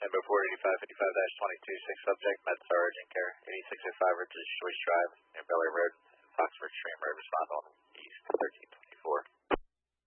before 8555-22, 6 subject, Med Urgent Care, 8605 Richards Joyce Drive, near Bel Air Road, Oxford Stream Road, respond on East 1324.